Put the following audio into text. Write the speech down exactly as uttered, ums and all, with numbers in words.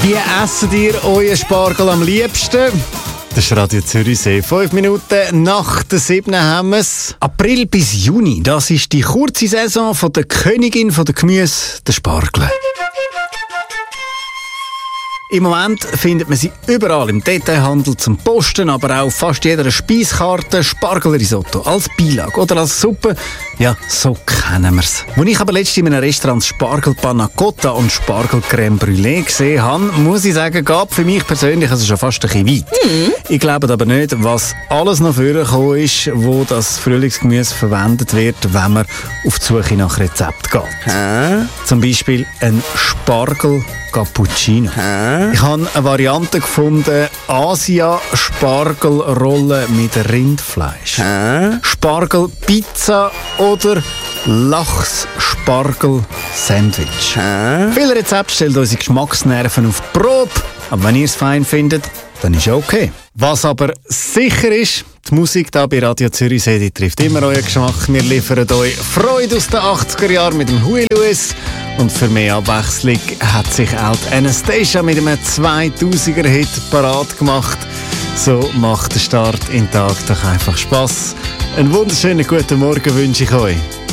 Wie essen ihr euren Spargel am liebsten? Das ist Radio Zürichsee. Fünf Minuten nach der siebten haben wir es. April bis Juni, das ist die kurze Saison von der Königin der Gemüse, der Spargel. Im Moment findet man sie überall im Detailhandel zum Posten, aber auch fast jeder Speiskarte, Spargelrisotto als Beilage oder als Suppe. Ja, so kennen wir es. Als ich aber letztens in einem Restaurant Spargel Panna Cotta und Spargel Crème Brûlée gesehen habe, muss ich sagen, gab für mich persönlich also schon fast ein bisschen weit. Mhm. Ich glaube aber nicht, was alles noch vorgekommen ist, wo das Frühlingsgemüse verwendet wird, wenn man auf die Suche nach Rezept geht. Hä? Zum Beispiel ein Spargel Cappuccino. Hä? Ich habe eine Variante gefunden, Asia-Spargelrolle mit Rindfleisch. Hä? Spargelpizza oder Lachs-Spargel-Sandwich. Hä? Viele Rezepte stellen unsere Geschmacksnerven auf die Probe, aber wenn ihr es fein findet, dann ist ja okay. Was aber sicher ist, die Musik hier bei Radio Zürichsee, die trifft immer euren Geschmack. Wir liefern euch Freude aus den achtziger Jahren mit dem Huey Lewis. Und für mehr Abwechslung hat sich auch Anastasia mit einem zweitausender-Hit parat gemacht. So macht der Start in den Tag doch einfach Spass. Einen wunderschönen guten Morgen wünsche ich euch.